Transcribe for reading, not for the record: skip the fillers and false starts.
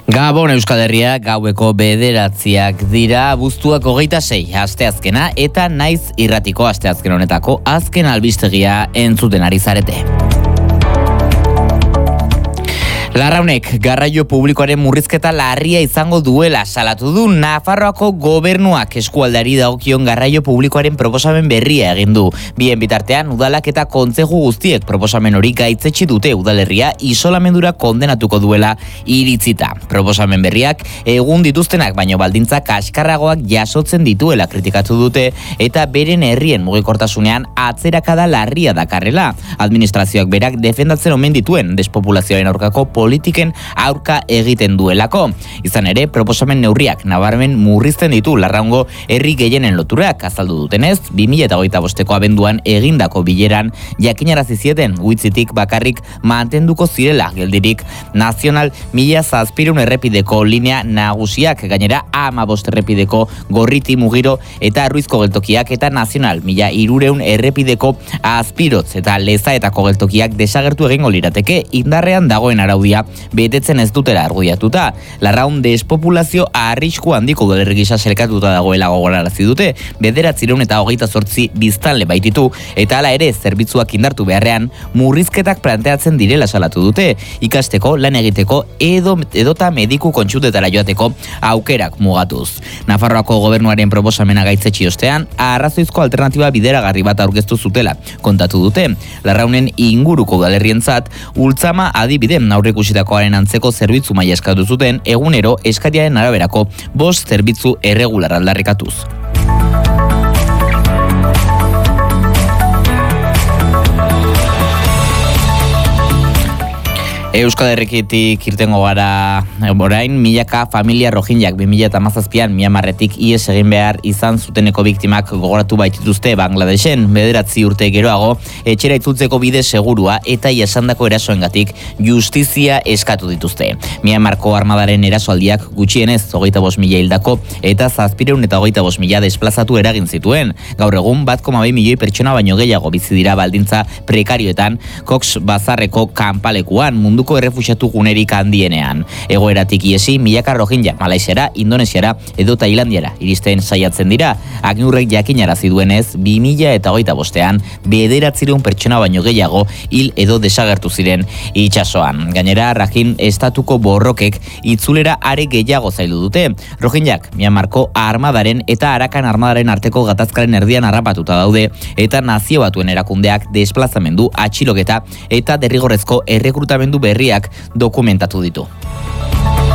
Gabon Euskal Herria gaueko 9 dira, abuztuak 26 asteazkena eta naiz irratiko asteazken honetako azken albistegia entzuten ari zarete. Larraunek garraio publikoaren murrizketa larria izango duela salatu du. Nafarroako gobernuak eskualdari dagokion garraio publikoaren proposamen berria egin du. Bien bitartean udalak eta kontzeju guztiek proposamen hori gaitzetsi dute udalerria isolamendura kondenatuko duela iritzita. Proposamen berriak egun dituztenak baino baldintza kaskarragoak jasotzen dituela kritikatu dute eta beren herrien mugikortasunean atzerakada larria dakarrela. Administrazioak berak defendatzen omen dituen despopulazioaren aurkako politiken aurka egiten duelako. Izan ere, proposamen neurriak nabarmen murrizten ditu Larraungo herri gehienen loturak. Azaldu dutenez, 2025ko abenduan egindako bileran jakinarazi zieten Uitzitik bakarrik mantenduko zirela geldirik Nazional 1700 errepideko linea nagusiak, gainera 15 errepideko Gorriti Mugiro eta Ruizko geltokiak eta Nazional 1300 errepideko Azpirotz eta Lezaetako geltokiak desagertu egingo lirateke indarrean dagoen araudia betetzen ez dutela argudiatuta. Larraun despopulazio arrisku handiko udalerri gisa selkatuta dagoela gogorarazi dute. 928 biztanle baititu eta hala ere zerbitzuak indartu beharrean murrizketak planteatzen direla salatu dute. Ikasteko, lan egiteko edota mediku kontsultetara joateko aukerak mugatuz. Nafarroako gobernuaren proposamena gaitzetsi ostean arrazoizko alternatiba bideragarri bat aurkeztu zutela kontatu dute. Larraunen inguruko udalerrientzat Ultzama adibide aurreikusitakoaren antzeko zerbitzu maila eskatu zuten, egunero eskariaren araberako 5 zerbitzu erregular aldarrikatuz. Euskal Herritik irtengo gara orain, milaka familia Rohingyak 2017an Myanmarretik ihes egin behar izan zuteneko biktimak gogoratu baitituzte Bangladesen. 9 urte geroago, etxera itzultzeko bide segurua eta jasandako erasoengatik justizia eskatu dituzte. Myanmarko armadaren erasoaldiak gutxienez 25.000 hildako eta 725.000 desplazatu eragin zituen. Gaur egun 1,2 milioi pertsona baino gehiago bizi dira baldintza prekarioetan Cox Bazarreko kanpalekuan, munduko errefuxiatu gunerik handienean. Egoeratik iesi milaka Rohingya Malaisiara, Indonesiara edo Tailandiara iristen saiatzen dira. Agnurrek jakinarazi duenez 2025an 900 pertsona baino gehiago hil edo desagertu ziren itsasoan. Gainera, Rakhine estatuko borrokek itzulera are gehiago zaildu dute. Rohingyak Myanmarko armadaren eta Arakan armadaren arteko gatazkaren erdian harrapatuta daude eta Nazio Batuen erakundeak desplazamendu, atxiloketa eta derrigorrezko errekrutamendu berriak dokumentatu ditu.